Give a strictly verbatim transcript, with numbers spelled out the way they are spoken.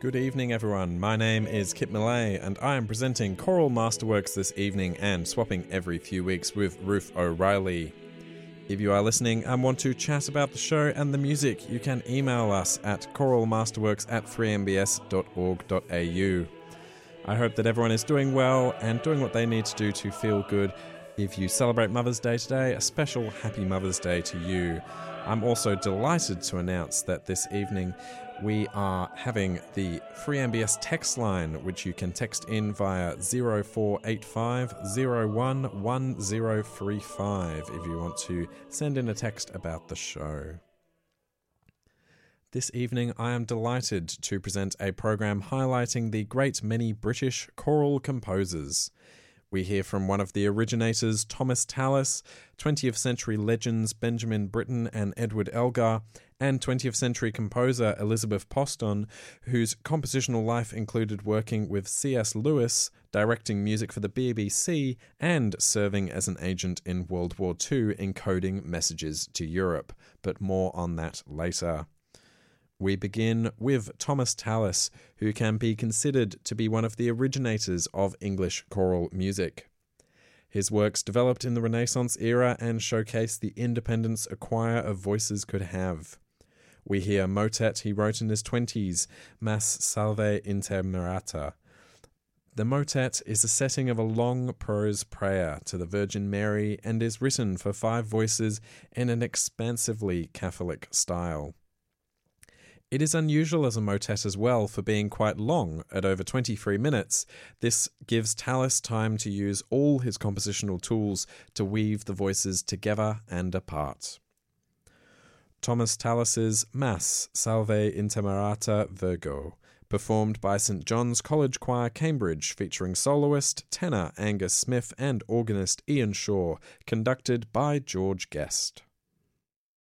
Good evening, everyone. My name is Kit Millay, and I am presenting Choral Masterworks this evening and swapping every few weeks with Ruth O'Reilly. If you are listening and want to chat about the show and the music, you can email us at choralmasterworks at three m b s dot org dot a u. I hope that everyone is doing well and doing what they need to do to feel good. If you celebrate Mother's Day today, a special Happy Mother's Day to you. I'm also delighted to announce that this evening we are having the Free M B S text line, which you can text in via zero four eight five zero one one zero three five if you want to send in a text about the show. This evening I am delighted to present a program highlighting the great many British choral composers. We hear from one of the originators, Thomas Tallis, twentieth century legends Benjamin Britten and Edward Elgar, and twentieth century composer Elizabeth Poston, whose compositional life included working with C S Lewis, directing music for the B B C, and serving as an agent in World War Two encoding messages to Europe, but more on that later. We begin with Thomas Tallis, who can be considered to be one of the originators of English choral music. His works developed in the Renaissance era and showcase the independence a choir of voices could have. We hear a motet he wrote in his twenties, Mas Salve Intemerata. The motet is a setting of a long prose prayer to the Virgin Mary and is written for five voices in an expansively Catholic style. It is unusual as a motet as well for being quite long, at over twenty-three minutes. This gives Tallis time to use all his compositional tools to weave the voices together and apart. Thomas Tallis's Mass Salve Intemerata Virgo, performed by Saint John's College Choir, Cambridge, featuring soloist, tenor Angus Smith and organist Ian Shaw, conducted by George Guest.